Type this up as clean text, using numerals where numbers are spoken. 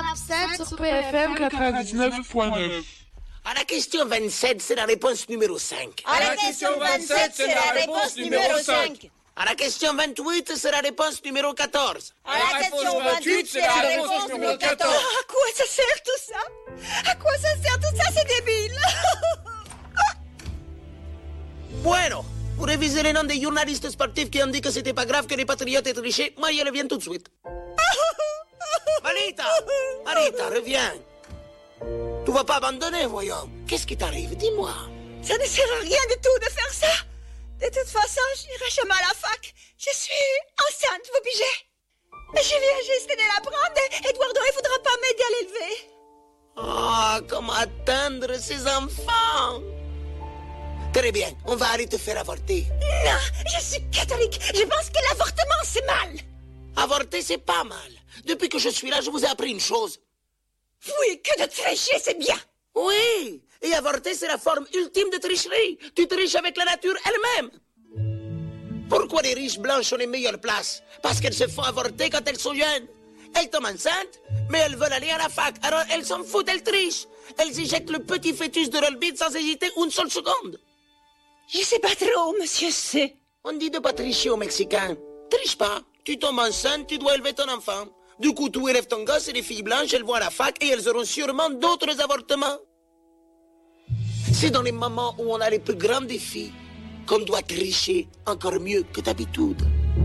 7 sur PFM 99.9. À la question 27, c'est la réponse numéro 5. À la question 27, c'est la réponse numéro 5. À la question 28, c'est la réponse numéro 14. À la question 28, c'est la réponse numéro 14. À quoi ça sert tout ça? À quoi ça sert tout ça? C'est débile. Bueno, pour réviser les noms des journalistes sportifs qui ont dit que c'était pas grave que les patriotes aient triché, moi je reviens tout de suite. Marita, reviens. Tu vas pas abandonner, voyons. Qu'est-ce qui t'arrive? Dis-moi. Ça ne sert à rien du tout de faire ça. De toute façon, je n'irai jamais à la fac. Je suis enceinte, vous pigez. Mais je viens juste de l'apprendre. Eduardo, il faudra pas m'aider à l'élever. Ah, comment atteindre ces enfants? Très bien, on va aller te faire avorter. Non, je suis catholique. Je pense que l'avortement, c'est mal. Avorter, c'est pas mal. Depuis que je suis là, je vous ai appris une chose. Oui, que de tricher, c'est bien. Oui, et avorter, c'est la forme ultime de tricherie. Tu triches avec la nature elle-même. Pourquoi les riches blanches ont les meilleures places? Parce qu'elles se font avorter quand elles sont jeunes. Elles tombent enceintes, mais elles veulent aller à la fac. Alors elles s'en foutent, elles trichent. Elles éjectent le petit fœtus de leur bide sans hésiter une seule seconde. Je sais pas trop, monsieur C. On dit de pas tricher aux Mexicains. Triche pas. Tu tombes enceinte, tu dois élever ton enfant. Du coup, tu élèves ton gosse et les filles blanches, elles vont à la fac et elles auront sûrement d'autres avortements. C'est dans les moments où on a les plus grands défis qu'on doit tricher encore mieux que d'habitude.